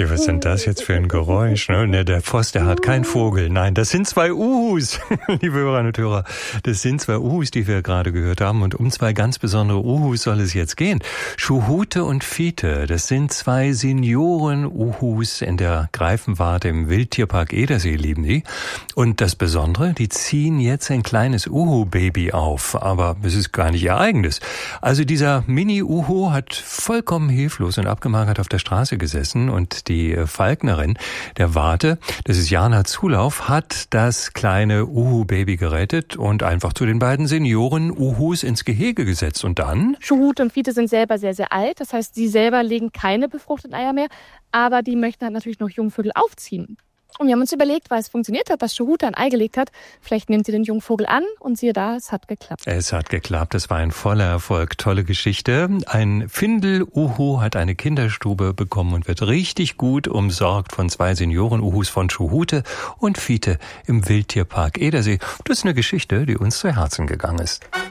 Ja, was ist denn das jetzt für ein Geräusch? Ne, der Voss, der hat keinen Vogel. Nein, das sind zwei Uhus, liebe Hörerinnen und Hörer. Das sind zwei Uhus, die wir gerade gehört haben. Und um zwei ganz besondere Uhus soll es jetzt gehen. Schuhute und Fiete, das sind zwei Senioren-Uhus in der Greifenwarte im Wildtierpark Edersee, lieben die. Und das Besondere, die ziehen jetzt ein kleines Uhu-Baby auf. Aber es ist gar nicht ihr eigenes. Also dieser Mini-Uhu hat vollkommen hilflos und abgemagert auf der Straße gesessen und die Falknerin der Warte, das ist Jana Zulauf, hat das kleine Uhu-Baby gerettet und einfach zu den beiden Senioren-Uhus ins Gehege gesetzt. Und dann? Schuhute und Fiete sind selber sehr, sehr alt. Das heißt, sie selber legen keine befruchteten Eier mehr. Aber die möchten halt natürlich noch Jungvögel aufziehen. Und wir haben uns überlegt, weil es funktioniert hat, dass Schuhute ein Ei gelegt hat, vielleicht nimmt sie den Jungvogel an und siehe da, es hat geklappt. Es hat geklappt, es war ein voller Erfolg, tolle Geschichte. Ein Findel-Uhu hat eine Kinderstube bekommen und wird richtig gut umsorgt von zwei Senioren-Uhus von Schuhute und Fiete im Wildtierpark Edersee. Das ist eine Geschichte, die uns zu Herzen gegangen ist.